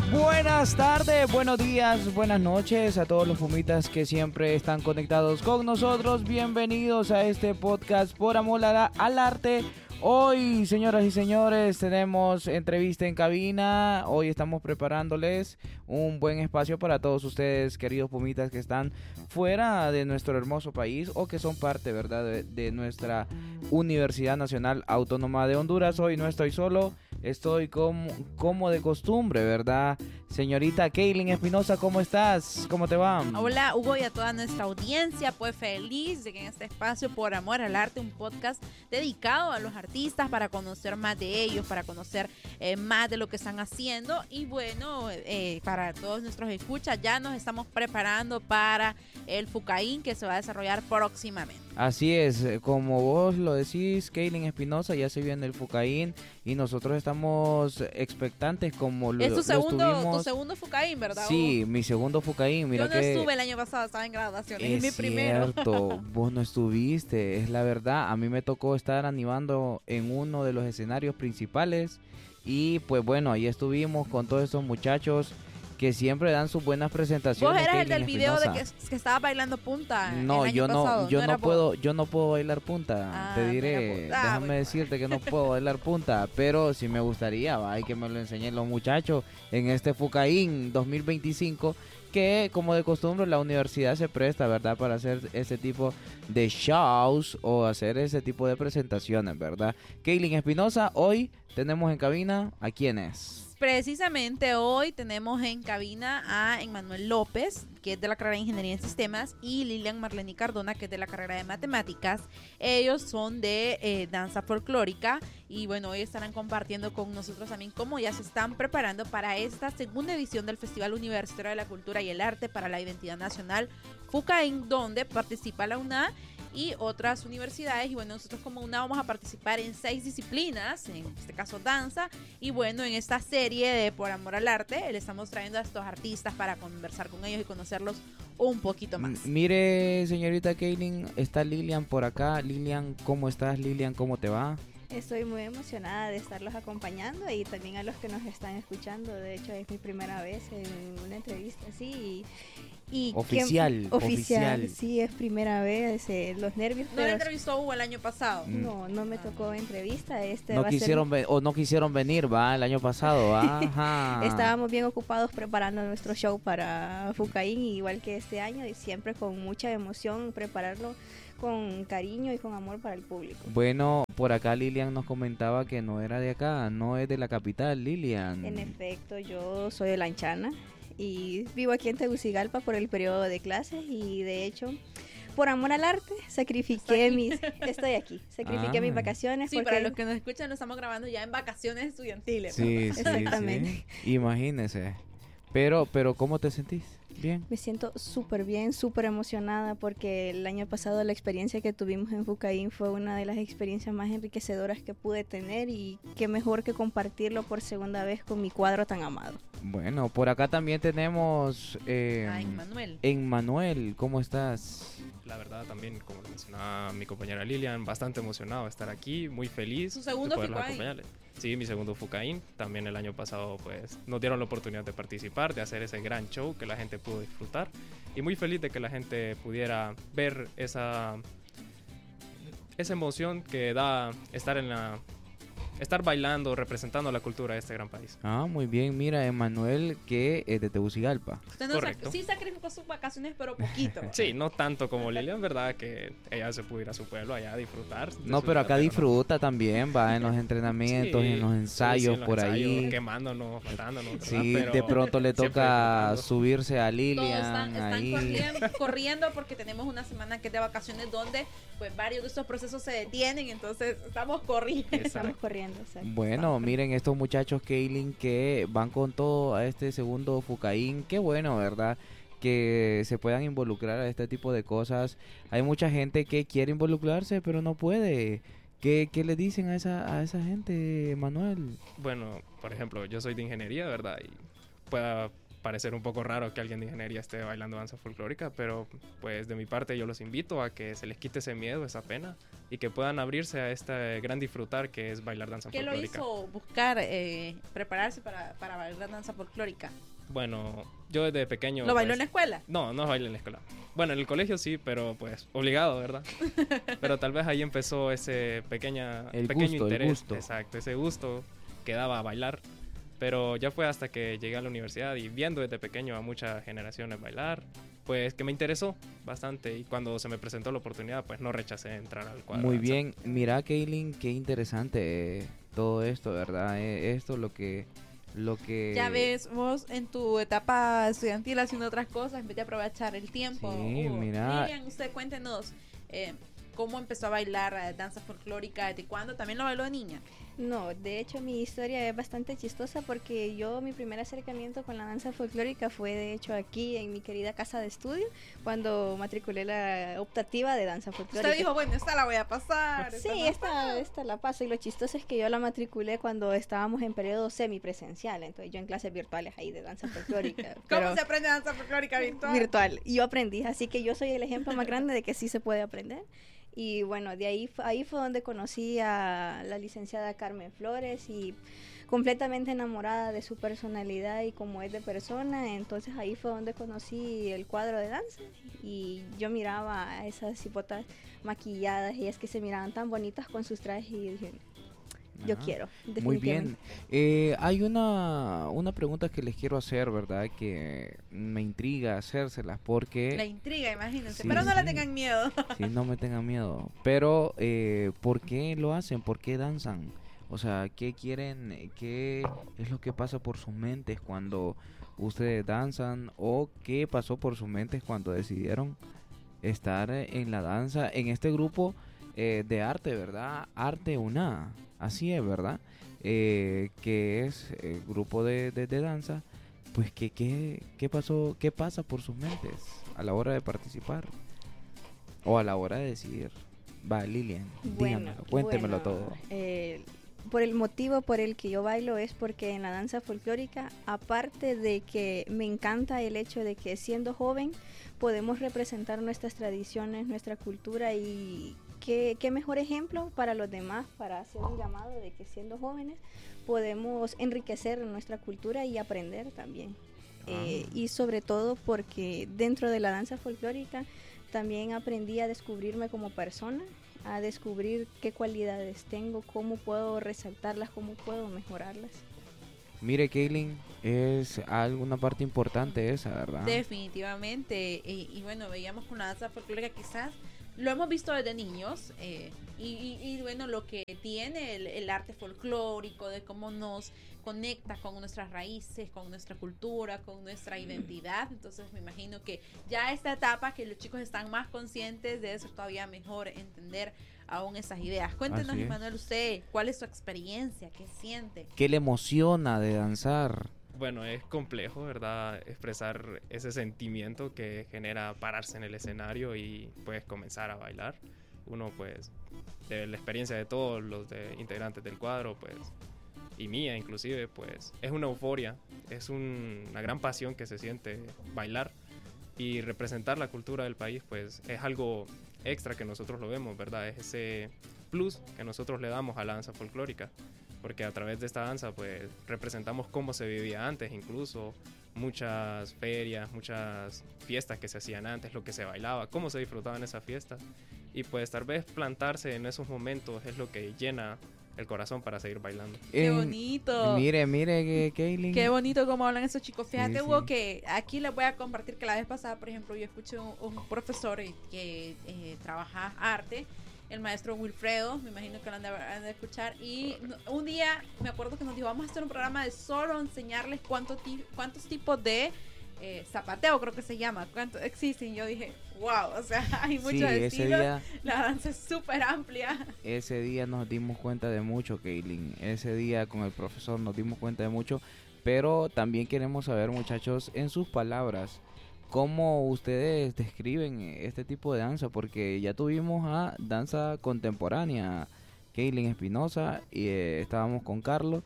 Buenas tardes, buenos días, buenas noches a todos los fumitas que siempre están conectados con nosotros. Bienvenidos a este podcast por amor al arte. Hoy, señoras y señores, tenemos entrevista en cabina. Hoy estamos preparándoles un buen espacio para todos ustedes, queridos pumitas que están fuera de nuestro hermoso país o que son parte, ¿verdad?, de nuestra Universidad Nacional Autónoma de Honduras. Hoy no estoy solo, estoy como de costumbre, ¿verdad? Señorita Kaylin Espinosa, ¿cómo estás? ¿Cómo te va? Hola, Hugo, y a toda nuestra audiencia, pues feliz de que en este espacio por amor al arte, un podcast dedicado a los artistas para conocer más de ellos, para conocer más de lo que están haciendo. Y bueno, para todos nuestros escuchas, ya nos estamos preparando para el FUCAIN que se va a desarrollar próximamente. Así es, como vos lo decís, Kaylin Espinosa, ya se viene el FUCAIN y nosotros estamos expectantes como Es tu estuvimos. segundo FUCAIN, ¿verdad, Sí, Hugo? mi segundo FUCAIN. Mira, yo no que estuve el año pasado, estaba en graduaciones, es es mi primero. cierto, vos no estuviste, es la verdad. A mí me tocó estar animando en uno de los escenarios principales y pues bueno, ahí estuvimos con todos estos muchachos que siempre dan sus buenas presentaciones. Vos eras el Kaylin del video de Espinosa. que estaba bailando punta. No, el año yo pasado. yo no puedo bailar punta. Ah, Te no diré, era punta. déjame Bueno. decirte que no puedo bailar punta, pero sí me gustaría, hay que me lo enseñen los muchachos en este FUCAIN 2025, que como de costumbre la universidad se presta, ¿verdad?, para hacer ese tipo de shows o hacer ese tipo de presentaciones, ¿verdad? Kaylin Espinosa, hoy tenemos en cabina ¿a quién es? Precisamente hoy tenemos en cabina a Emmanuel López, que es de la carrera de Ingeniería en Sistemas, y Lilian Marlene Cardona, que es de la carrera de Matemáticas. Ellos son de danza folclórica y bueno, hoy estarán compartiendo con nosotros también cómo ya se están preparando para esta segunda edición del Festival Universitario de la Cultura y el Arte para la Identidad Nacional FUCAIN, donde participa la UNA y otras universidades. Y bueno, nosotros como UNA vamos a participar en 6 disciplinas, en este caso danza. Y bueno, en esta serie de Por Amor al Arte le estamos trayendo a estos artistas para conversar con ellos y conocerlos un poquito más. Mire, señorita Kaylin, está Lilian por acá. Lilian, ¿cómo estás? Lilian, ¿cómo te va? Estoy muy emocionada de estarlos acompañando y también a los que nos están escuchando. De hecho, es mi primera vez en una entrevista así. Y Oficial. Sí, es primera vez. Los nervios. ¿No le entrevistó Hugo el año pasado? No me tocó entrevista. No quisieron venir, va, el año pasado, va. Ajá. Estábamos bien ocupados preparando nuestro show para FUCAIN, igual que este año, y siempre con mucha emoción prepararlo con cariño y con amor para el público. Bueno, por acá Lilian nos comentaba que no era de acá, no es de la capital, Lilian. En efecto, yo soy de Lanchana y vivo aquí en Tegucigalpa por el periodo de clases, y de hecho, por amor al arte, sacrifiqué mis vacaciones. Sí, porque para los que nos escuchan, lo estamos grabando ya en vacaciones estudiantiles. Sí, exactamente. Sí. Imagínese. Pero, ¿cómo te sentís? ¿Bien? Me siento súper bien, súper emocionada, porque el año pasado la experiencia que tuvimos en FUCAIN fue una de las experiencias más enriquecedoras que pude tener, y qué mejor que compartirlo por segunda vez con mi cuadro tan amado. Bueno, por acá también tenemos Emmanuel, ¿cómo estás? La verdad también, como mencionaba mi compañera Lilian, bastante emocionado de estar aquí, muy feliz. ¿Su segundo de poderlos FUCAIN? acompañarles. Sí, mi segundo FUCAIN. También el año pasado pues nos dieron la oportunidad de participar, de hacer ese gran show que la gente pudo disfrutar. Y muy feliz de que la gente pudiera ver esa emoción que da estar bailando, representando la cultura de este gran país. Ah, muy bien. Mira, Emmanuel, que es de Tegucigalpa. Usted no sí sacrificó sus vacaciones, pero poquito. Sí, no tanto como Lilian, ¿verdad? Que ella se pudo ir a su pueblo allá a disfrutar. No, pero acá disfruta también, va en los entrenamientos, en los ensayos, en los por ensayos, ahí. Quemándonos, matándonos. Sí, pero de pronto le toca subirse a Todos Lilian. están ahí. corriendo porque tenemos una semana que es de vacaciones donde pues varios de estos procesos se detienen, entonces estamos corriendo. Estamos corriendo, exacto. Bueno, miren estos muchachos, Kaylin, que van con todo a este segundo FUCAIN. Qué bueno, ¿verdad? Que se puedan involucrar a este tipo de cosas. Hay mucha gente que quiere involucrarse, pero no puede. ¿Qué le dicen a esa gente, Manuel? Bueno, por ejemplo, yo soy de ingeniería, ¿verdad? Y parecer un poco raro que alguien de ingeniería esté bailando danza folclórica, pero pues de mi parte yo los invito a que se les quite ese miedo, esa pena, y que puedan abrirse a este gran disfrutar que es bailar danza ¿Qué lo folclórica. hizo buscar, prepararse para bailar danza folclórica? Bueno, yo desde pequeño... ¿Lo bailó pues, en la escuela? No bailé en la escuela. Bueno, en el colegio sí, pero pues obligado, ¿verdad? Pero tal vez ahí empezó ese pequeño interés. gusto. Exacto, ese gusto que daba a bailar. Pero ya fue hasta que llegué a la universidad y viendo desde pequeño a muchas generaciones bailar, pues que me interesó bastante. Y cuando se me presentó la oportunidad, pues no rechacé entrar al cuadro. Muy de danza. bien, mira, Kaylin, qué interesante todo esto, ¿verdad? Esto lo que Ya ves, vos en tu etapa estudiantil haciendo otras cosas en vez de aprovechar el tiempo. Sí, mira. Lilian, usted cuéntenos cómo empezó a bailar danza folclórica, desde cuándo, también lo bailó de niña. No, de hecho mi historia es bastante chistosa porque mi primer acercamiento con la danza folclórica fue de hecho aquí en mi querida casa de estudio cuando matriculé la optativa de danza folclórica. Usted dijo, bueno, esta la voy a pasar. Sí, esta la paso y lo chistoso es que yo la matriculé cuando estábamos en periodo semipresencial, entonces yo en clases virtuales ahí de danza folclórica. ¿Cómo se aprende danza folclórica virtual? Virtual, y yo aprendí, así que yo soy el ejemplo más grande de que sí se puede aprender. Y bueno, de ahí fue donde conocí a la licenciada Carmen Flores y completamente enamorada de su personalidad y cómo es de persona, entonces ahí fue donde conocí el cuadro de danza y yo miraba a esas hipotas maquilladas, ellas que se miraban tan bonitas con sus trajes y dije, yo quiero, Muy bien. definitivamente. Hay una pregunta que les quiero hacer, ¿verdad? Que me intriga hacérselas porque... La intriga, imagínense, Sí, pero no la sí. tengan miedo. Sí, no me tengan miedo. Pero, ¿por qué lo hacen? ¿Por qué danzan? O sea, ¿qué quieren? ¿Qué es lo que pasa por sus mentes cuando ustedes danzan? ¿O qué pasó por sus mentes cuando decidieron estar en la danza, en este grupo de arte, ¿verdad? Arte UNA, así es, ¿verdad? Que es el grupo de danza. Pues, ¿qué pasó? ¿Qué pasa por sus mentes a la hora de participar? O a la hora de decidir. Va, Lilian, dígamelo, cuéntemelo todo. Por el motivo por el que yo bailo es porque en la danza folclórica, aparte de que me encanta el hecho de que siendo joven podemos representar nuestras tradiciones, nuestra cultura y qué mejor ejemplo para los demás, para hacer un llamado de que siendo jóvenes podemos enriquecer nuestra cultura y aprender también. Y sobre todo porque dentro de la danza folclórica también aprendí a descubrirme como persona, a descubrir qué cualidades tengo, cómo puedo resaltarlas, cómo puedo mejorarlas. Mire, Kaylin, es alguna parte importante esa, ¿verdad? Definitivamente. Y bueno, veíamos con la danza folclórica quizás lo hemos visto desde niños y bueno, lo que tiene el arte folclórico, de cómo nos conecta con nuestras raíces, con nuestra cultura, con nuestra identidad. Entonces me imagino que ya esta etapa que los chicos están más conscientes de eso, todavía mejor entender aún esas ideas. Cuéntenos, Así es. Manuel, usted, ¿cuál es su experiencia? ¿Qué siente? ¿Qué le emociona de danzar? Bueno, es complejo, ¿verdad? Expresar ese sentimiento que genera pararse en el escenario y pues comenzar a bailar. Uno pues, de la experiencia de todos los integrantes del cuadro, pues, y mía inclusive, pues, es una euforia, es una gran pasión que se siente bailar y representar la cultura del país, pues, es algo extra que nosotros lo vemos, ¿verdad? Es ese plus que nosotros le damos a la danza folclórica. Porque a través de esta danza pues representamos cómo se vivía antes, incluso muchas ferias, muchas fiestas que se hacían antes, lo que se bailaba, cómo se disfrutaban esas fiestas. Y pues tal vez plantarse en esos momentos es lo que llena el corazón para seguir bailando. ¡Qué bonito! Mire, Kaylin. Qué bonito cómo hablan esos chicos. Fíjate, Sí, Hugo, sí. que aquí les voy a compartir que la vez pasada, por ejemplo, yo escuché un profesor que trabaja arte, el maestro Wilfredo, me imagino que lo han de escuchar, y un día me acuerdo que nos dijo, vamos a hacer un programa de solo enseñarles cuántos tipos de zapateo, creo que se llama, cuántos existen. Yo dije, wow, o sea, hay muchos ese estilos, día, la danza es súper amplia. ese día nos dimos cuenta de mucho, Kaylin. Ese día con el profesor nos dimos cuenta de mucho. Pero también queremos saber, muchachos, en sus palabras, ¿cómo ustedes describen este tipo de danza? Porque ya tuvimos a danza contemporánea, Kaylin Espinosa, y estábamos con Carlos.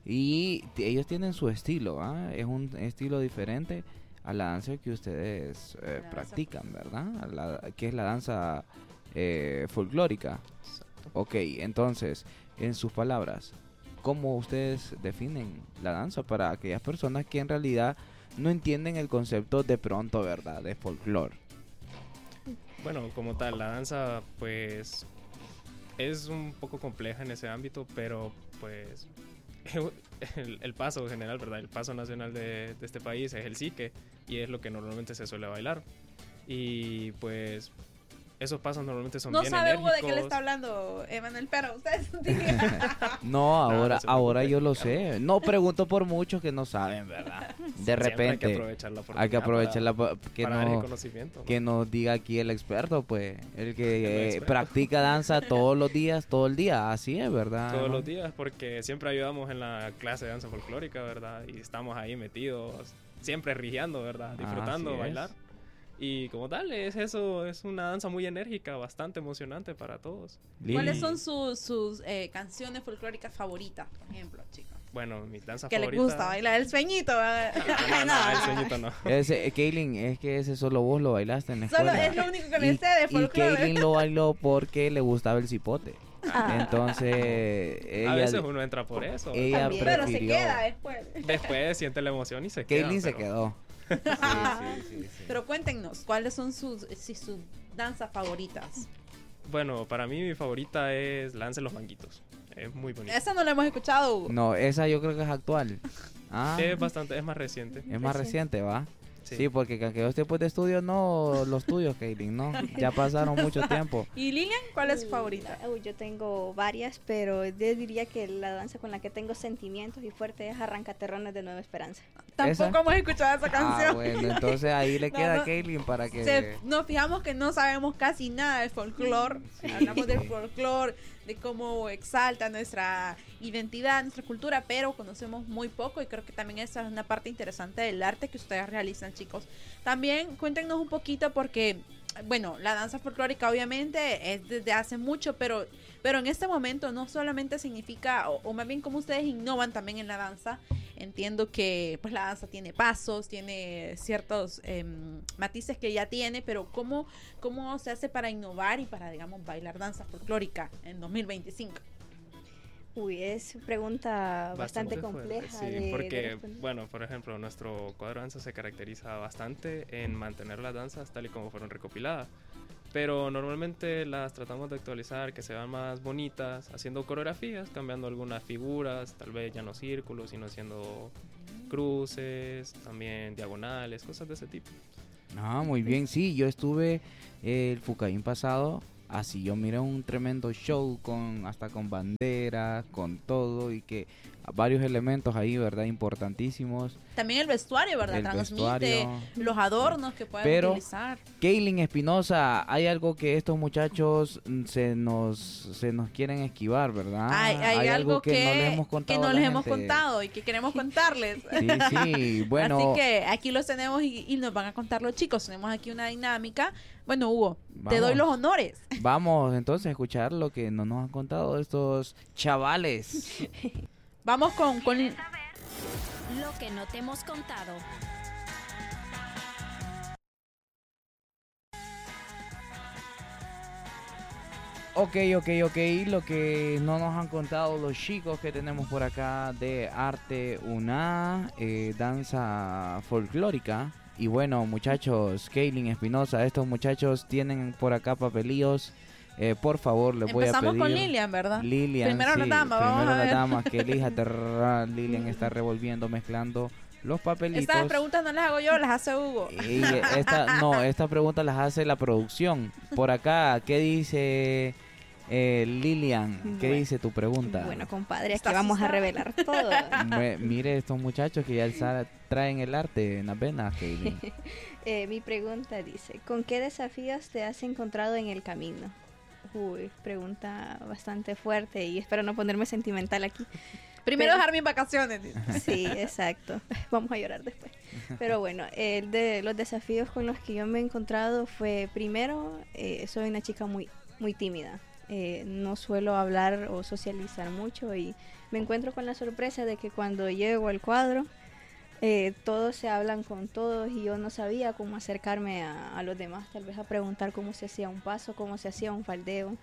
Y ellos tienen su estilo, ¿ah? Es un estilo diferente a la danza que ustedes practican, ¿verdad? Que es la danza folclórica. Exacto. Ok, entonces, en sus palabras, ¿cómo ustedes definen la danza para aquellas personas que en realidad no entienden el concepto de pronto, ¿verdad? De folclore. Bueno, como tal, la danza pues es un poco compleja en ese ámbito, pero pues el paso general, ¿verdad? El paso nacional de este país es el sique y es lo que normalmente se suele bailar. Y pues esos pasos normalmente son No bien sabe Hugo de enérgicos. qué le está hablando Emanuel, pero ustedes No, ahora, no se ahora preocupe. yo lo sé. No pregunto por muchos que no saben, ¿verdad? De Siempre repente hay que aprovechar la oportunidad hay que aprovecharla que para dar el no conocimiento, ¿no? que nos diga aquí el experto, pues, el que experto. practica danza todos los días, todo el día, así es, ¿verdad? Todos ¿no? los días, porque siempre ayudamos en la clase de danza folclórica, ¿verdad? Y estamos ahí metidos, siempre rigiando, ¿verdad? Disfrutando, Así es. bailar. Y como tal, es eso, es una danza muy enérgica, bastante emocionante para todos. Lili. ¿Cuáles son sus canciones folclóricas favoritas, por ejemplo, chicos? Bueno, mi danza Que les favorita... gusta bailar el sueñito. No, el sueñito no. Ese, Kaylin, es que ese solo vos lo bailaste en la Solo escuela. es lo único que me sé de Y folclore. Kaylin lo bailó porque le gustaba el cipote. Ah. Entonces, A veces ella, uno entra por eso. ella También. Pero se prefirió. queda después. Después siente la emoción y se queda. Kaylin se pero- quedó. Sí. Pero cuéntenos, ¿cuáles son sus danzas favoritas? Bueno, para mí mi favorita es la danza de los manguitos. Es muy bonita. Esa no la hemos escuchado, Hugo. No, esa yo creo que es actual. Ah, Es bastante, es más reciente. es más Reciente. reciente, ¿va? Sí. Sí, porque que aquellos tiempos de estudio, no los tuyos, Kaylin, no. Ya pasaron mucho tiempo. ¿Y Lilian, cuál es su favorita? Yo tengo varias, pero yo diría que la danza con la que tengo sentimientos y fuerte es Arrancaterrones de Nueva Esperanza. Tampoco ¿Esa? hemos escuchado esa Ah, canción. bueno, entonces ahí le No, queda no. a Kaylin para que... Nos fijamos que no sabemos casi nada de folclore. Sí. Hablamos del folclore, de cómo exalta nuestra identidad, nuestra cultura, pero conocemos muy poco y creo que también esa es una parte interesante del arte que ustedes realizan, chicos. También cuéntenos un poquito porque, bueno, la danza folclórica obviamente es desde hace mucho, pero en este momento no solamente significa, o más bien como ustedes innovan también en la danza. Entiendo que pues la danza tiene pasos, tiene ciertos matices que ya tiene, pero ¿cómo se hace para innovar y para, digamos, bailar danza folclórica en 2025? Uy, es pregunta bastante fuerte, compleja. sí, de porque, responder. bueno, por ejemplo, nuestro cuadro de danza se caracteriza bastante en mantener las danzas tal y como fueron recopiladas. Pero normalmente las tratamos de actualizar, que se vean más bonitas, haciendo coreografías, cambiando algunas figuras, tal vez ya no círculos, sino haciendo cruces, también diagonales, cosas de ese tipo. Ah, muy bien, sí, yo estuve el Fucaín pasado, así yo miré un tremendo show hasta con banderas, con todo y que varios elementos ahí, ¿verdad? Importantísimos. También el vestuario, ¿verdad? El Transmite vestuario. los adornos que pueden Pero- utilizar. Kaylin Espinosa, hay algo que estos muchachos se nos quieren esquivar, ¿verdad? Hay algo que no les hemos contado. no a la les hemos gente. contado y que queremos contarles. Sí, bueno. Así que aquí los tenemos y nos van a contar los chicos. Tenemos aquí una dinámica. Bueno, Hugo, te Vamos. doy los honores. Vamos entonces a escuchar lo que no nos han contado estos chavales. Vamos con Lo que no te hemos contado. Ok, lo que no nos han contado los chicos que tenemos por acá de Arte UNA, danza folclórica. Y bueno, muchachos, Kaylin Espinosa, estos muchachos tienen por acá papelillos. Por favor, les voy a pedir. Empezamos con Lilian, ¿verdad? Lilian, Primero la sí, dama, vamos primero a ver. la dama, que elija Lilian está revolviendo, mezclando los papelitos. Estas preguntas no las hago yo, las hace Hugo. Y esta pregunta las hace la producción. Por acá, ¿qué dice Lilian? ¿Qué Bueno. dice tu pregunta? Bueno, compadre, aquí ¿Estás vamos a asustada? revelar todo. Mire estos muchachos que ya traen el arte en las venas, Kaylin. Mi pregunta dice, ¿con qué desafíos te has encontrado en el camino? Uy, pregunta bastante fuerte y espero no ponerme sentimental aquí. Primero Pero- dejarme en vacaciones. Sí, exacto. Vamos a llorar después. Pero bueno, el de los desafíos con los que yo me he encontrado fue, primero, soy una chica muy tímida. no suelo hablar o socializar mucho y me encuentro con la sorpresa de que cuando llego al cuadro todos se hablan con todos y yo no sabía cómo acercarme a los demás, tal vez a preguntar cómo se hacía un paso, cómo se hacía un faldeo.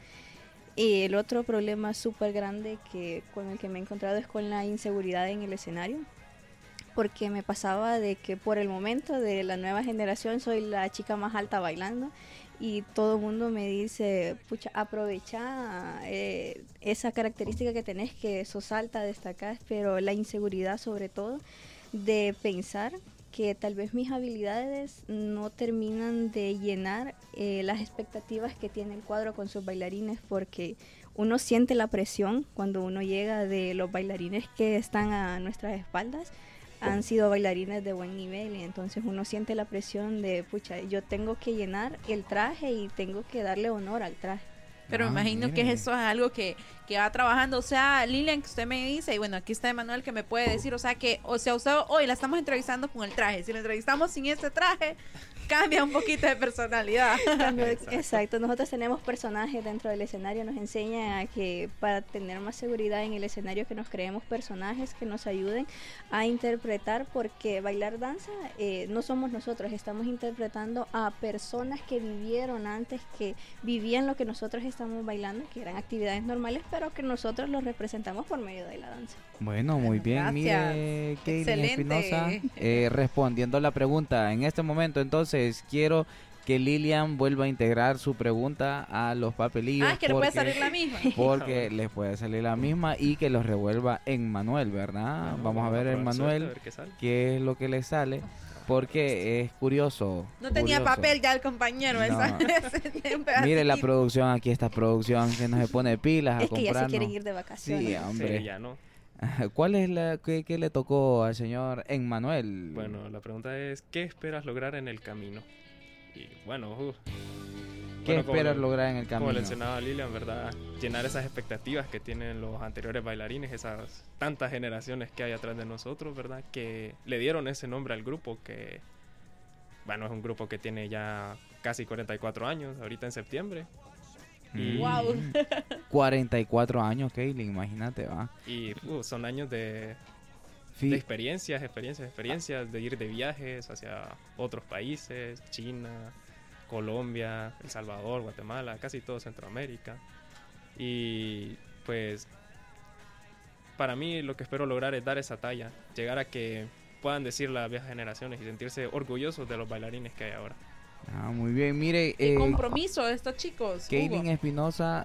Y el otro problema súper grande con el que me he encontrado es con la inseguridad en el escenario, porque me pasaba de que por el momento de la nueva generación soy la chica más alta bailando y todo el mundo me dice, pucha, aprovecha esa característica que tenés, que sos alta, destacás, pero la inseguridad sobre todo de pensar que tal vez mis habilidades no terminan de llenar las expectativas que tiene el cuadro con sus bailarines, porque uno siente la presión cuando uno llega de los bailarines que están a nuestras espaldas. Han sido bailarines de buen nivel y entonces uno siente la presión de, pucha, yo tengo que llenar el traje y tengo que darle honor al traje. Pero me imagino que eso es algo que va trabajando. O sea, Lilian, que usted me dice, y bueno, aquí está Emanuel que me puede decir, o sea, usted hoy la estamos entrevistando con el traje. Si la entrevistamos sin este traje, cambia un poquito de personalidad. Exacto, nosotros tenemos personajes dentro del escenario, nos enseña a que para tener más seguridad en el escenario que nos creemos personajes que nos ayuden a interpretar, porque bailar danza no somos nosotros, estamos interpretando a personas que vivieron antes, que vivían lo que nosotros estamos bailando, que eran actividades normales, pero que nosotros los representamos por medio de la danza. Bueno, muy bien, Gracias. Mire, Kaylin Excelente. Espinosa, respondiendo a la pregunta, en este momento entonces quiero que Lilian vuelva a integrar su pregunta a los papelillos. Que le puede salir la misma. Porque les puede salir la misma y que los revuelva en Manuel, ¿verdad? Vamos a ver en Manuel qué es lo que le sale, porque es curioso. No tenía curioso. papel ya el compañero. No. Mire la producción, aquí esta producción que nos se pone pilas a Es que ya se comprarnos. quieren ir de vacaciones. Sí, hombre. Sí, ya no. ¿Cuál es qué le tocó al señor Emmanuel? Bueno, la pregunta es, ¿qué esperas lograr en el camino? Y bueno, ¿qué esperas como lograr en el camino? Como le mencionaba Lilian, ¿verdad? Llenar esas expectativas que tienen los anteriores bailarines, esas tantas generaciones que hay atrás de nosotros, ¿verdad? Que le dieron ese nombre al grupo, que, bueno, es un grupo que tiene ya casi 44 años, ahorita en septiembre. Y, Wow. 44 años, Kaylin, imagínate, va. Y son años de experiencias, de ir de viajes hacia otros países, China, Colombia, El Salvador, Guatemala, casi todo Centroamérica. Y pues para mí lo que espero lograr es dar esa talla, llegar a que puedan decir las viejas generaciones y sentirse orgullosos de los bailarines que hay ahora. Ah, muy bien, mire. Qué compromiso de estos chicos. Kaylin Espinosa,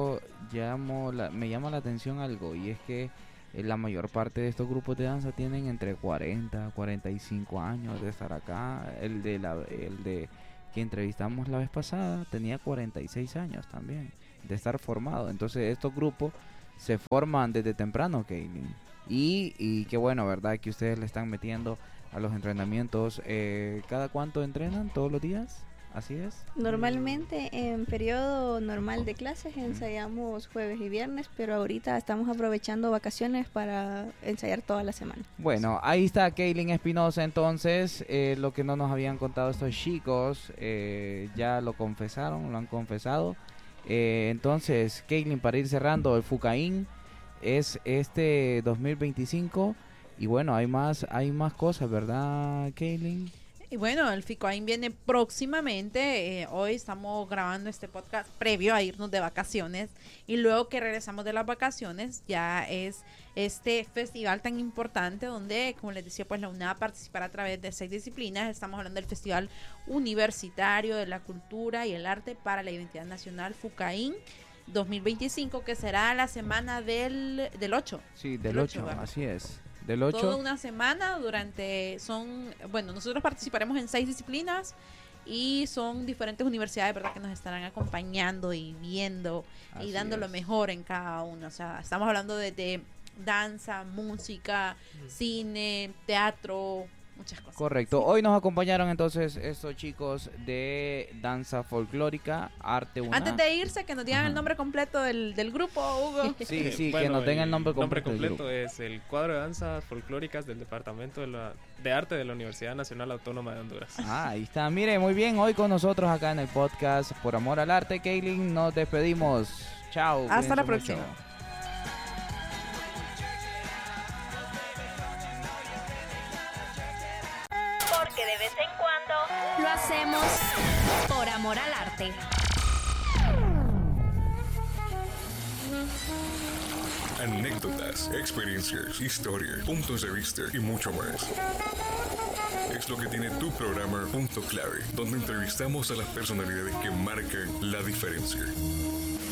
me llama la atención algo, y es que la mayor parte de estos grupos de danza tienen entre 40 45 años de estar acá. El de que entrevistamos la vez pasada tenía 46 años también de estar formado. Entonces estos grupos se forman desde temprano, Kaylin. Y qué bueno, ¿verdad? Que ustedes le están metiendo a los entrenamientos. ¿Cada cuánto entrenan? ¿Todos los días? ¿Así es? Normalmente en periodo normal de clases ensayamos jueves y viernes, pero ahorita estamos aprovechando vacaciones para ensayar toda la semana. Bueno, ahí está Kaylin Espinosa. Entonces, lo que no nos habían contado estos chicos, ya lo han confesado. Entonces, Kaylin, para ir cerrando, el Fucaín es este 2025 y bueno, hay más cosas, ¿verdad, Kaylin? Y bueno, el FICOAIN viene próximamente. Hoy estamos grabando este podcast previo a irnos de vacaciones. Y luego que regresamos de las vacaciones, ya es este festival tan importante donde, como les decía, pues la UNAV participará a través de 6 disciplinas. Estamos hablando del Festival Universitario de la Cultura y el Arte para la Identidad Nacional FUCAIN 2025, que será la semana del 8. Sí, del 8, así es. Del 8. Toda una semana nosotros participaremos en 6 disciplinas y son diferentes universidades, ¿verdad?, que nos estarán acompañando y viendo y dando lo mejor en cada uno. O sea, estamos hablando de danza, música, cine, teatro, muchas cosas. Correcto. Hoy nos acompañaron entonces estos chicos de danza folclórica, Arte UNA. Antes de irse, que nos digan Ajá. el nombre completo del grupo, Hugo. Sí, sí, Bueno, que nos tenga el nombre completo. del grupo. es el cuadro de danzas folclóricas del Departamento de Arte de la Universidad Nacional Autónoma de Honduras. Ah, ahí está. Mire, muy bien. Hoy con nosotros acá en el podcast Por Amor al Arte, Kaylin, nos despedimos. Chao. Hasta la cuídense próxima. mucho. Porque de vez en cuando lo hacemos por amor al arte. Anécdotas, experiencias, historias, puntos de vista y mucho más. Es lo que tiene tu programa Punto Clave, donde entrevistamos a las personalidades que marcan la diferencia.